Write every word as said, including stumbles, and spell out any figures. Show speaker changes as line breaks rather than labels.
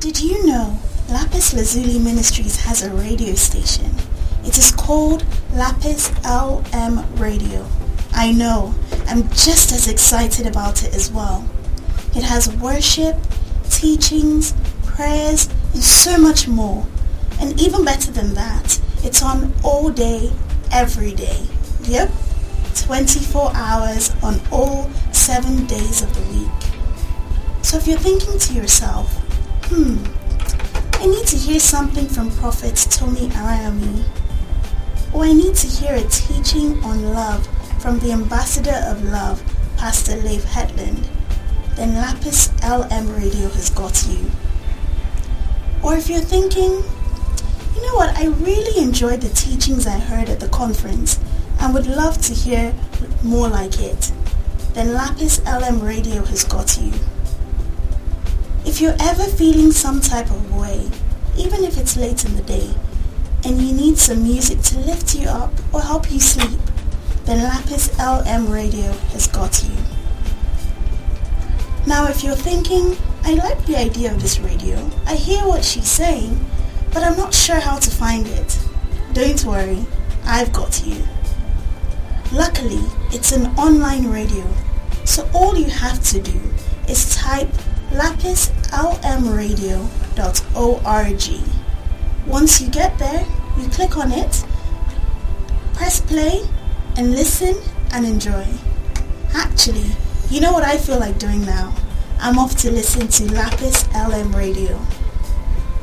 Did you know Lapis Lazuli Ministries has a radio station? It is called Lapis L M Radio. I know, I'm just as excited about it as well. It has worship, teachings, prayers, and so much more. And even better than that, it's on all day, every day. Yep, twenty-four hours on all seven days of the week. So if you're thinking to yourself, hmm, I need to hear something from Prophet Tony Arayami, or I need to hear a teaching on love from the Ambassador of Love, Pastor Leif Hetland, then Lapis L M Radio has got you. Or if you're thinking, you know what, I really enjoyed the teachings I heard at the conference and would love to hear more like it, then Lapis L M Radio has got you. If you're ever feeling some type of way, even if it's late in the day, and you need some music to lift you up or help you sleep, then Lapis L M Radio has got you. Now if you're thinking, I like the idea of this radio, I hear what she's saying, but I'm not sure how to find it. Don't worry, I've got you. Luckily, it's an online radio, so all you have to do is type lapis l m radio dot org. Once you get there, you click on it, press play, and listen and enjoy. Actually, you know what I feel like doing now? I'm off to listen to Lapis L M Radio.